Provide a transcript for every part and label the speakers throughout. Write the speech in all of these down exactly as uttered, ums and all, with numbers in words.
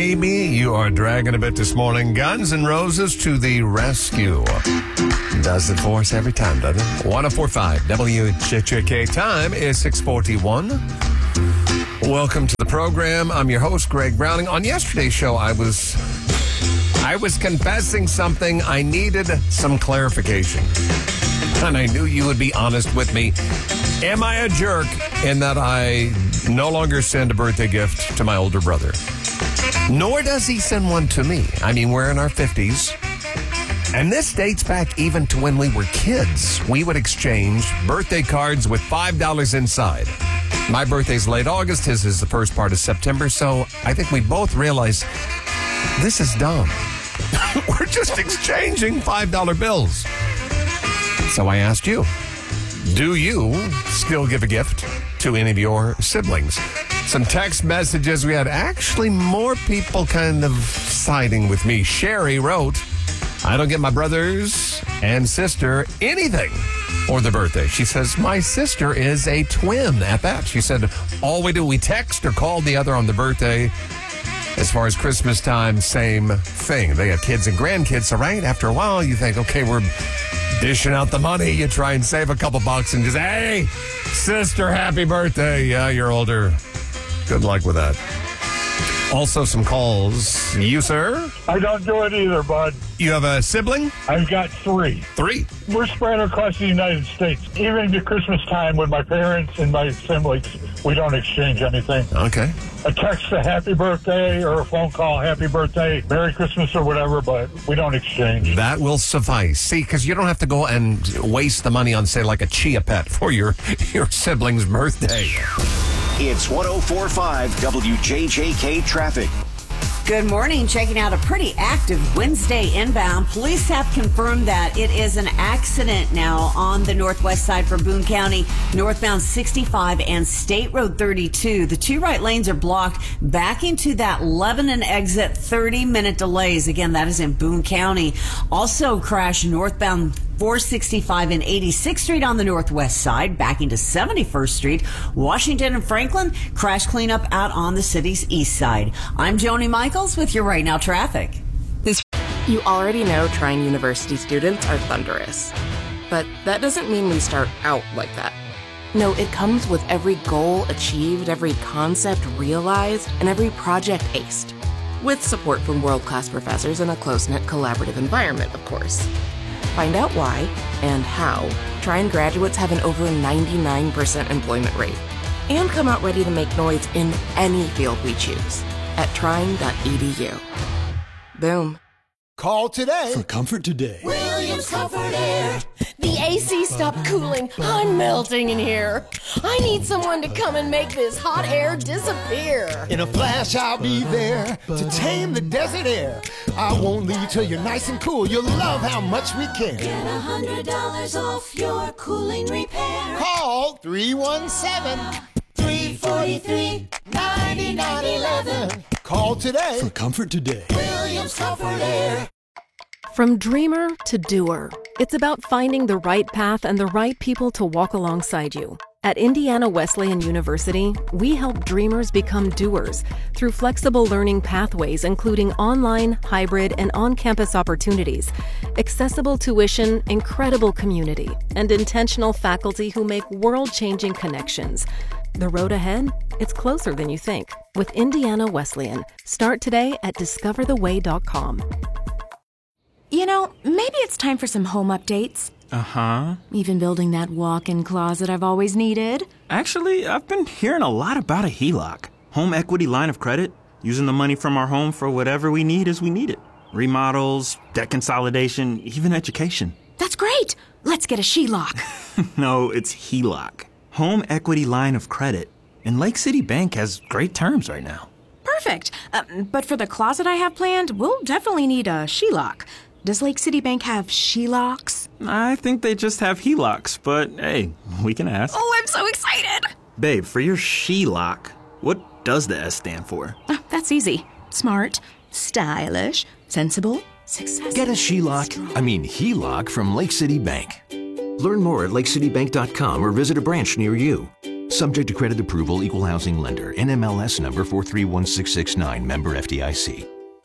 Speaker 1: baby. You are dragging a bit this morning. Guns N' Roses to the rescue. Does it for us every time, doesn't it? one oh four point five W H H K. Time is six forty-one. Welcome to the program. I'm your host, Greg Browning. On yesterday's show, I was... I was confessing something. I needed some clarification. And I knew you would be honest with me. Am I a jerk in that I no longer send a birthday gift to my older brother? Nor does he send one to me. I mean, we're in our fifties. And this dates back even to when we were kids. We would exchange birthday cards with five dollars inside. My birthday's late August. His is the first part of September. So I think we both realized this is dumb. We're just exchanging five dollar bills. So I asked you, do you still give a gift to any of your siblings? Some text messages we had. Actually, more people kind of siding with me. Sherry wrote, I don't get my brothers and sister anything for their birthday. She says, my sister is a twin at that. She said, all we do, we text or call the other on the birthday. As far as Christmas time, same thing. They have kids and grandkids, so right after a while, you think, okay, we're dishing out the money. You try and save a couple bucks and just, hey, sister, happy birthday. Yeah, you're older. Good luck with that. Also, some calls. You, sir?
Speaker 2: I don't do it either, bud.
Speaker 1: You have a sibling?
Speaker 2: I've got three.
Speaker 1: Three?
Speaker 2: We're spread across the United States. Even at Christmas time with my parents and my siblings, we don't exchange anything.
Speaker 1: Okay.
Speaker 2: A text, a happy birthday, or a phone call, happy birthday, Merry Christmas, or whatever, but we don't exchange.
Speaker 1: That will suffice. See, because you don't have to go and waste the money on, say, like a Chia Pet for your, your sibling's birthday.
Speaker 3: It's one oh four point five W J J K traffic.
Speaker 4: Good morning. Checking out a pretty active Wednesday inbound. Police have confirmed that it is an accident now on the northwest side from Boone County, northbound sixty-five and State Road thirty-two. The two right lanes are blocked. Back into that Lebanon exit, thirty minute delays. Again, that is in Boone County. Also crash northbound four sixty-five and eighty-sixth Street on the northwest side, back into seventy-first Street. Washington and Franklin, crash cleanup out on the city's east side. I'm Joni Michaels with your Right Now traffic.
Speaker 5: This- you already know Trine University students are thunderous. But that doesn't mean we start out like that. No, it comes with every goal achieved, every concept realized, and every project aced. With support from world-class professors and a close-knit collaborative environment, of course. Find out why and how Trine graduates have an over ninety-nine percent employment rate and come out ready to make noise in any field we choose at trine dot e d u. Boom.
Speaker 6: Call today
Speaker 7: for Comfort Today.
Speaker 8: Williams Comfort Air. The A C stopped cooling. I'm melting in here. I need someone to come and make this hot air disappear.
Speaker 6: In a flash, I'll be there to tame the desert air. I won't leave till you're nice and cool. You'll love how much we care.
Speaker 8: Get a hundred dollars off your cooling repair.
Speaker 6: Call three one seven,
Speaker 8: three four three, nine nine one one.
Speaker 6: Call today
Speaker 7: for Comfort Today.
Speaker 8: Williams Comfort Air.
Speaker 9: From dreamer to doer, it's about finding the right path and the right people to walk alongside you. At Indiana Wesleyan University, we help dreamers become doers through flexible learning pathways, including online, hybrid, and on-campus opportunities, accessible tuition, incredible community, and intentional faculty who make world-changing connections. The road ahead? It's closer than you think. With Indiana Wesleyan. Start today at discover the way dot com.
Speaker 10: You know, maybe it's time for some home updates.
Speaker 11: Uh-huh.
Speaker 10: Even building that walk-in closet I've always needed.
Speaker 11: Actually, I've been hearing a lot about a H E L O C. Home equity line of credit. Using the money from our home for whatever we need as we need it. Remodels, debt consolidation, even education.
Speaker 10: That's great! Let's get a H E L O C.
Speaker 11: No, it's H E L O C. Home equity line of credit. And Lake City Bank has great terms right now.
Speaker 10: Perfect. Uh, but for the closet I have planned, we'll definitely need a H E L O C. Does Lake City Bank have H E L O Cs?
Speaker 11: I think they just have H E L O Cs, but hey, we can ask.
Speaker 10: Oh, I'm so excited!
Speaker 11: Babe, for your H E L O C, what does the S stand for?
Speaker 10: Uh, that's easy. Smart, stylish, sensible, successful.
Speaker 12: Get a H E L O C, I mean H E L O C from Lake City Bank. Learn more at lake city bank dot com or visit a branch near you. Subject to credit approval, Equal Housing Lender, N M L S number four three one six six nine, member F D I C.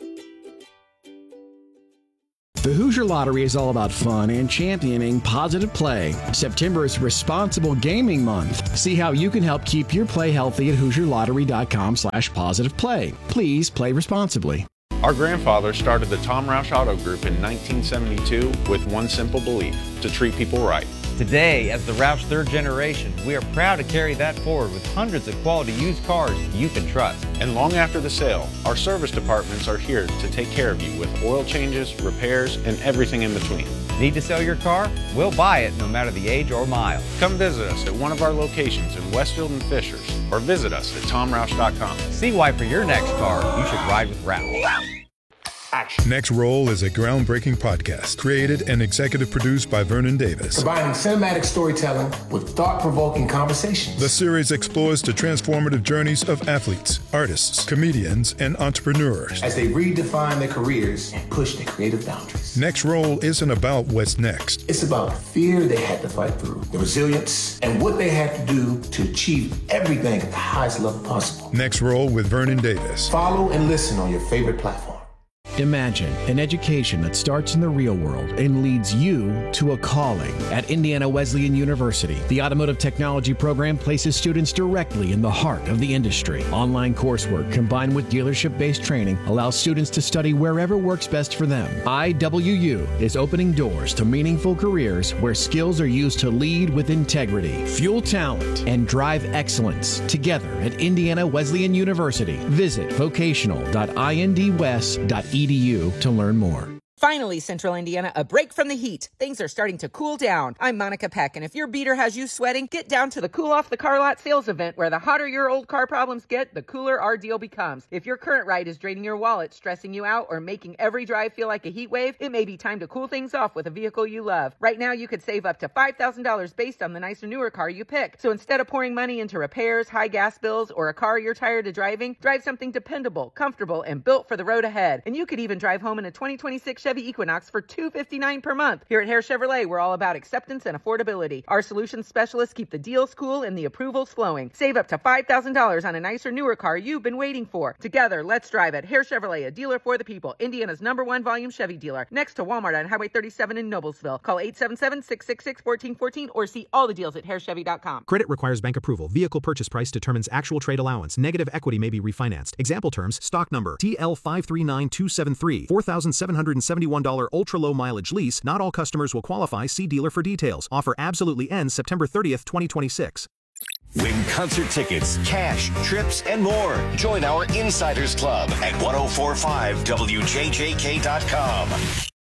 Speaker 7: The Hoosier Lottery is all about fun and championing positive play. September is Responsible Gaming Month. See how you can help keep your play healthy at Hoosier Lottery dot com slash positive play. Please play responsibly.
Speaker 13: Our grandfather started the Tom Roush Auto Group in nineteen seventy-two with one simple belief: to treat people right.
Speaker 14: Today, as the Roush third generation, we are proud to carry that forward with hundreds of quality used cars you can trust.
Speaker 13: And long after the sale, our service departments are here to take care of you with oil changes, repairs, and everything in between.
Speaker 14: Need to sell your car? We'll buy it no matter the age or mile.
Speaker 13: Come visit us at one of our locations in Westfield and Fishers, or visit us at tom roush dot com.
Speaker 14: See why for your next car, you should ride with Roush.
Speaker 15: Action. Next Roll is a groundbreaking podcast created and executive produced by Vernon Davis.
Speaker 16: Combining cinematic storytelling with thought-provoking conversations.
Speaker 15: The series explores the transformative journeys of athletes, artists, comedians, and entrepreneurs
Speaker 16: as they redefine their careers and push their creative boundaries.
Speaker 15: Next Roll isn't about what's next.
Speaker 16: It's about the fear they had to fight through, the resilience, and what they had to do to achieve everything at the highest level possible.
Speaker 15: Next Roll with Vernon Davis.
Speaker 16: Follow and listen on your favorite platform.
Speaker 7: Imagine an education that starts in the real world and leads you to a calling. At Indiana Wesleyan University, the Automotive Technology program places students directly in the heart of the industry. Online coursework combined with dealership-based training allows students to study wherever works best for them. I W U is opening doors to meaningful careers where skills are used to lead with integrity, fuel talent, and drive excellence. Together at Indiana Wesleyan University, visit vocational dot I N D west dot E D U to learn more.
Speaker 17: Finally, Central Indiana, a break from the heat. Things are starting to cool down. I'm Monica Peck, and if your beater has you sweating, get down to the Cool Off the Car Lot sales event, where the hotter your old car problems get, the cooler our deal becomes. If your current ride is draining your wallet, stressing you out, or making every drive feel like a heat wave, it may be time to cool things off with a vehicle you love. Right now, you could save up to five thousand dollars based on the nicer, newer car you pick. So instead of pouring money into repairs, high gas bills, or a car you're tired of driving, drive something dependable, comfortable, and built for the road ahead. And you could even drive home in a twenty twenty-six Chevy Equinox for two hundred fifty-nine dollars per month. Here at Hare Chevrolet, we're all about acceptance and affordability. Our solutions specialists keep the deals cool and the approvals flowing. Save up to five thousand dollars on a nicer, newer car you've been waiting for. Together, let's drive at Hare Chevrolet, a dealer for the people. Indiana's number one volume Chevy dealer. Next to Walmart on Highway thirty-seven in Noblesville. Call eight seven seven, six six six, one four one four or see all the deals at hare chevy dot com.
Speaker 18: Credit requires bank approval. Vehicle purchase price determines actual trade allowance. Negative equity may be refinanced. Example terms: stock number T L five three nine two seven three, four thousand seven hundred seventy-one dollars ultra-low mileage lease. Not all customers will qualify. See dealer for details. Offer absolutely ends September thirtieth, twenty twenty-six.
Speaker 3: Win concert tickets, cash, trips, and more. Join our Insiders Club at ten forty-five W J J K dot com.